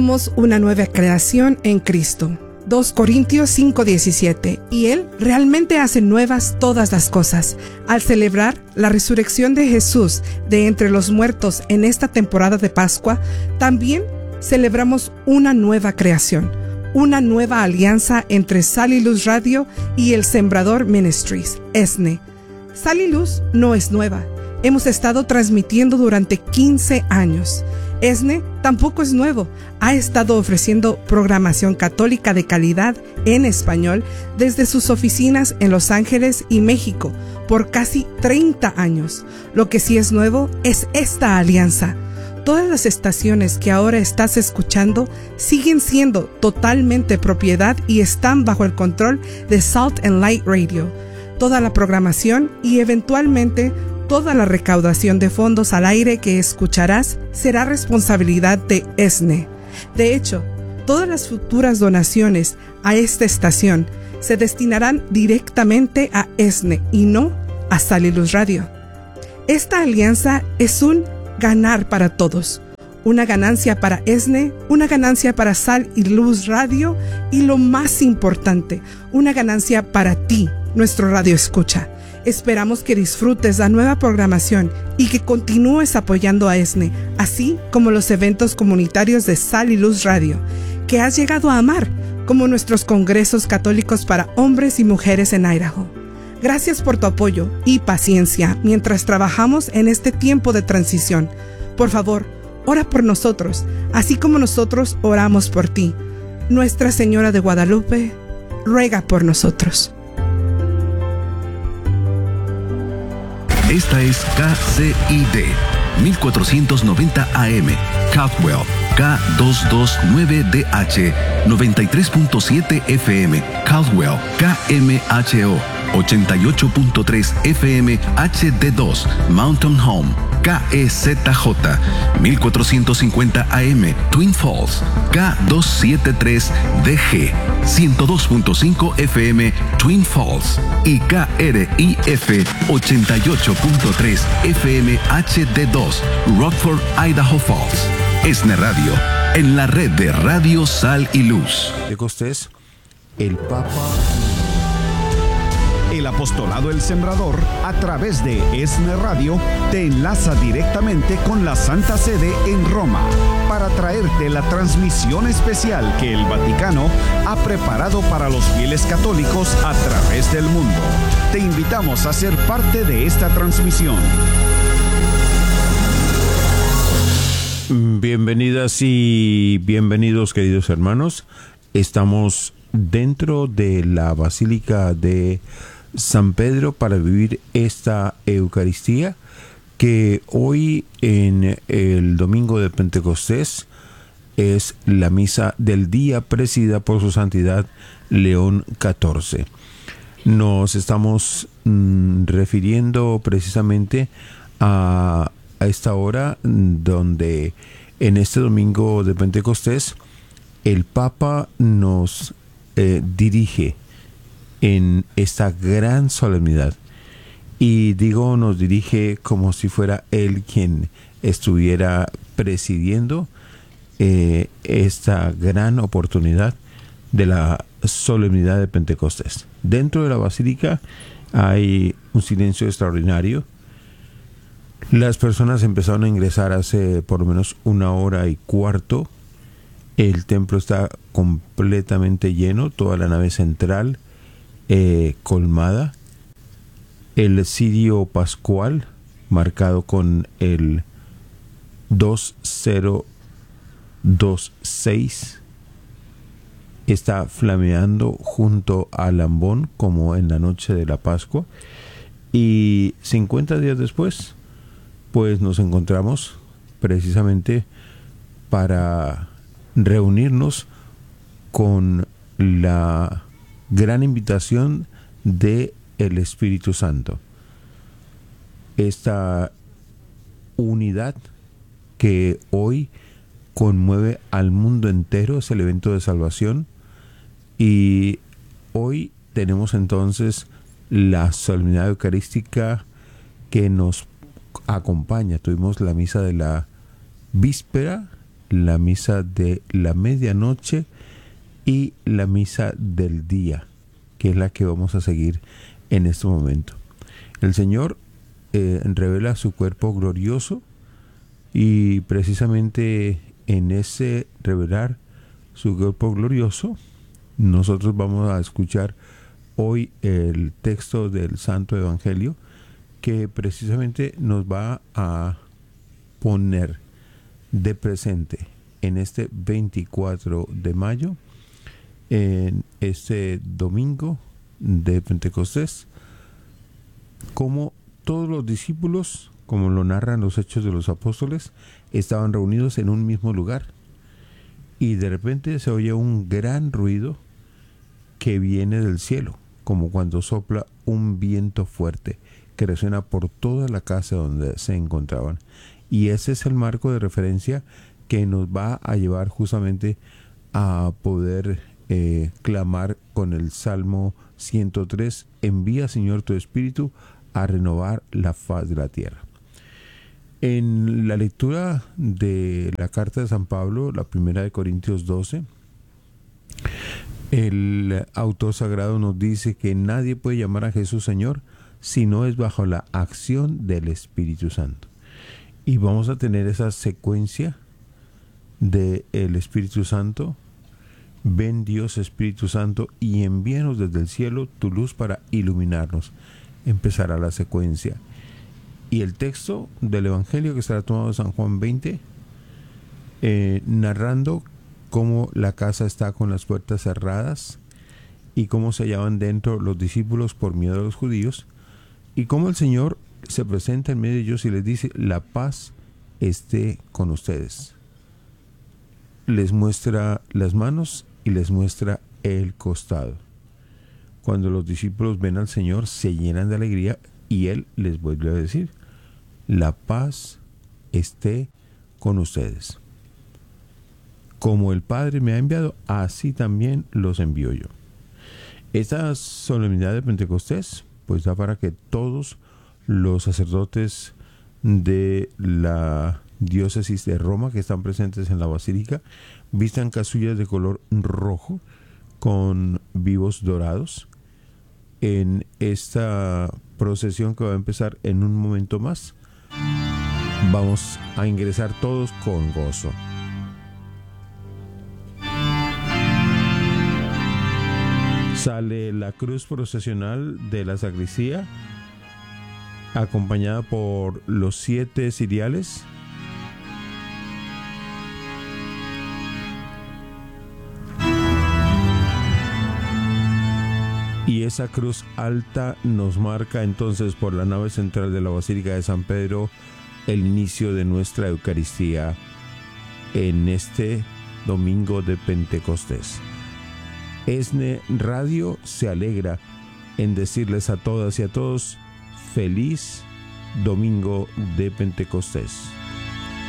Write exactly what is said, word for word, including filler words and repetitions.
Somos una nueva creación en Cristo. dos Corintios cinco diecisiete. Y Él realmente hace nuevas todas las cosas. Al celebrar la resurrección de Jesús de entre los muertos en esta temporada de Pascua, también celebramos una nueva creación, una nueva alianza entre Sal y Luz Radio y El Sembrador Ministries, E S N E. Sal y Luz no es nueva. Hemos estado transmitiendo durante quince años. E S N E tampoco es nuevo. Ha estado ofreciendo programación católica de calidad en español desde sus oficinas en Los Ángeles y México por casi treinta años. Lo que sí es nuevo es esta alianza. Todas las estaciones que ahora estás escuchando siguen siendo totalmente propiedad y están bajo el control de Salt and Light Radio. Toda la programación y eventualmente toda la recaudación de fondos al aire que escucharás será responsabilidad de E S N E. De hecho, todas las futuras donaciones a esta estación se destinarán directamente a E S N E y no a Sal y Luz Radio. Esta alianza es un ganar para todos. Una ganancia para E S N E, una ganancia para Sal y Luz Radio y lo más importante, una ganancia para ti, nuestro radio escucha. Esperamos que disfrutes la nueva programación y que continúes apoyando a E S N E, así como los eventos comunitarios de Sal y Luz Radio, que has llegado a amar, como nuestros congresos católicos para hombres y mujeres en Idaho. Gracias por tu apoyo y paciencia mientras trabajamos en este tiempo de transición. Por favor, ora por nosotros, así como nosotros oramos por ti. Nuestra Señora de Guadalupe, ruega por nosotros. Esta es K C I D mil cuatrocientos noventa A M, Caldwell, K doscientos veintinueve D H, noventa y tres punto siete F M, Caldwell, K M H O, ochenta y ocho punto tres F M H D dos, Mountain Home, K E Z J, mil cuatrocientos cincuenta A M, Twin Falls, K doscientos setenta y tres D G, ciento dos punto cinco F M, Twin Falls, y K R I F ochenta y ocho punto tres F M H D dos, Rockford, Idaho Falls. E S N E Radio, en la red de Radio Sal y Luz. Pentecostés, el Papa... El Apostolado El Sembrador, a través de E S N E Radio, te enlaza directamente con la Santa Sede en Roma para traerte la transmisión especial que el Vaticano ha preparado para los fieles católicos a través del mundo. Te invitamos a ser parte de esta transmisión. Bienvenidas y bienvenidos, queridos hermanos. Estamos dentro de la Basílica de San Pedro para vivir esta Eucaristía que hoy, en el domingo de Pentecostés, es la misa del día presidida por su santidad León catorce. Nos estamos mm, refiriendo precisamente a, a esta hora donde en este domingo de Pentecostés el Papa nos eh, dirige en esta gran solemnidad. Y digo, nos dirige como si fuera Él quien estuviera presidiendo eh, esta gran oportunidad de la solemnidad de Pentecostés. Dentro de la basílica hay un silencio extraordinario. Las personas empezaron a ingresar hace por lo menos una hora y cuarto. El templo está completamente lleno, toda la nave central Eh, colmada. El cirio pascual marcado con el dos cero dos seis está flameando junto al ambón como en la noche de la Pascua, y cincuenta días después pues nos encontramos precisamente para reunirnos con la gran invitación de el Espíritu Santo. Esta unidad que hoy conmueve al mundo entero es el evento de salvación, y hoy tenemos entonces la solemnidad eucarística que nos acompaña. Tuvimos la misa de la víspera la misa de la medianoche y la misa del día, que es la que vamos a seguir en este momento. El Señor eh, revela su cuerpo glorioso, y precisamente en ese revelar su cuerpo glorioso, nosotros vamos a escuchar hoy el texto del Santo Evangelio, que precisamente nos va a poner de presente en este veinticuatro de mayo, en este domingo de Pentecostés, como todos los discípulos, como lo narran los Hechos de los Apóstoles, estaban reunidos en un mismo lugar, y de repente se oye un gran ruido que viene del cielo, como cuando sopla un viento fuerte que resuena por toda la casa donde se encontraban. Y ese es el marco de referencia que nos va a llevar justamente a poder eh, clamar con el Salmo ciento tres: envía, Señor, tu Espíritu a renovar la faz de la tierra. En la lectura de la carta de San Pablo, la primera de Corintios doce, el autor sagrado nos dice que nadie puede llamar a Jesús Señor si no es bajo la acción del Espíritu Santo. Y vamos a tener esa secuencia del Espíritu Santo. Ven, Dios Espíritu Santo, y envíanos desde el cielo tu luz para iluminarnos. Empezará la secuencia. Y el texto del Evangelio, que estará tomado de San Juan veinte, eh, narrando cómo la casa está con las puertas cerradas y cómo se hallaban dentro los discípulos por miedo a los judíos, y cómo el Señor se presenta en medio de ellos y les dice: la paz esté con ustedes. Les muestra las manos y les muestra el costado. Cuando los discípulos ven al Señor, se llenan de alegría, y Él les vuelve a decir: la paz esté con ustedes. Como el Padre me ha enviado, así también los envío yo. Esta solemnidad de Pentecostés pues da para que todos los sacerdotes de la diócesis de Roma que están presentes en la basílica vistan casullas de color rojo con vivos dorados en esta procesión que va a empezar en un momento más. Vamos a ingresar todos con gozo. Sale la cruz procesional de la sacristía, acompañada por los siete ciriales. Y esa cruz alta nos marca entonces por la nave central de la Basílica de San Pedro el inicio de nuestra Eucaristía en este domingo de Pentecostés. ESNE Radio se alegra en decirles a todas y a todos: feliz domingo de Pentecostés.